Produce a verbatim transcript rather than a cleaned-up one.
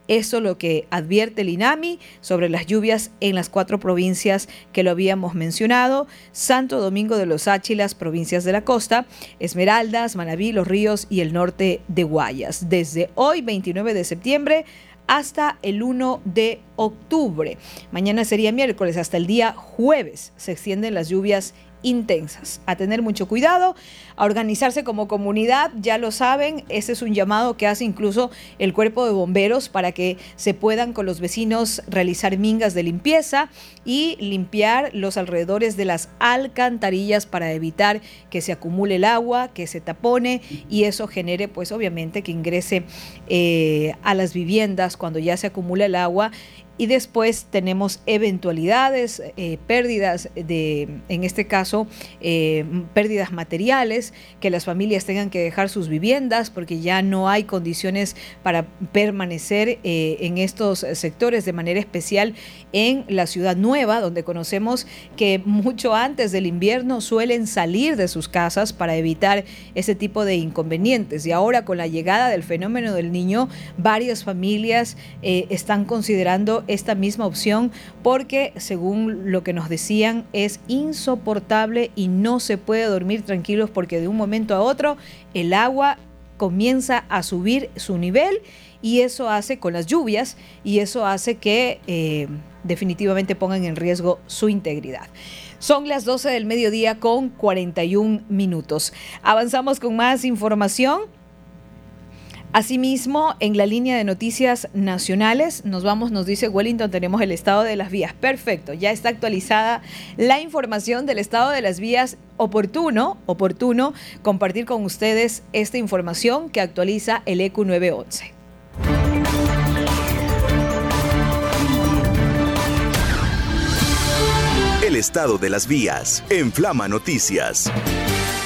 Eso es lo que advierte el INAMI sobre las lluvias en las cuatro provincias que lo habíamos mencionado: Santo Domingo de los Áchilas, provincias de la costa, Esmeraldas, Manabí, Los Ríos y el norte de Guayas. Desde hoy, veintinueve de septiembre, hasta el uno de octubre. Mañana sería miércoles, hasta el día jueves se extienden las lluvias intensas. A tener mucho cuidado, a organizarse como comunidad, ya lo saben, ese es un llamado que hace incluso el cuerpo de bomberos para que se puedan con los vecinos realizar mingas de limpieza y limpiar los alrededores de las alcantarillas para evitar que se acumule el agua, que se tapone y eso genere pues obviamente que ingrese eh, a las viviendas cuando ya se acumula el agua. Y después tenemos eventualidades, eh, pérdidas de, en este caso, eh, pérdidas materiales, que las familias tengan que dejar sus viviendas porque ya no hay condiciones para permanecer eh, en estos sectores, de manera especial en la Ciudad Nueva, donde conocemos que mucho antes del invierno suelen salir de sus casas para evitar ese tipo de inconvenientes. Y ahora con la llegada del fenómeno del Niño, varias familias eh, están considerando esta misma opción porque, según lo que nos decían, es insoportable y no se puede dormir tranquilos porque de un momento a otro el agua comienza a subir su nivel y eso hace con las lluvias y eso hace que eh, definitivamente pongan en riesgo su integridad. Son las doce del mediodía con cuarenta y un minutos. Avanzamos con más información. Asimismo, en la línea de noticias nacionales, nos vamos, nos dice Wellington, tenemos el estado de las vías. Perfecto, ya está actualizada la información del estado de las vías. Oportuno, oportuno compartir con ustedes esta información que actualiza el E Q nueve once. El estado de las vías en Flama Noticias.